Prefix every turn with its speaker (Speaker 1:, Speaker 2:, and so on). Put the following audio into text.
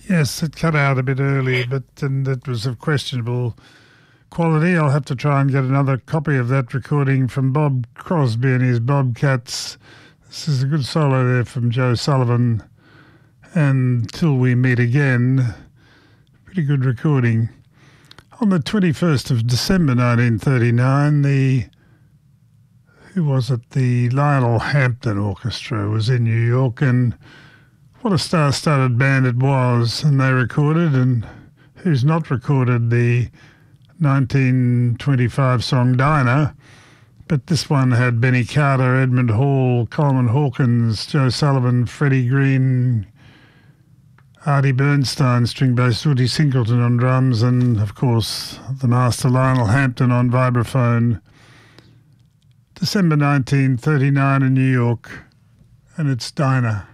Speaker 1: Yes, it cut out a bit early, and it was of questionable quality. I'll have to try and get another copy of that recording from Bob Crosby and his Bobcats. This is a good solo there from Joe Sullivan. And Till We Meet Again, pretty good recording. On the 21st of December 1939, the Lionel Hampton Orchestra was in New York, and what a star-studded band it was. And they recorded, and who's not recorded, the 1925 song Dinah, but this one had Benny Carter, Edmund Hall, Coleman Hawkins, Joe Sullivan, Freddie Green, Artie Bernstein, string-bass, Woody Singleton on drums, and, of course, the master Lionel Hampton on vibraphone. December 1939 in New York, and it's Dinah.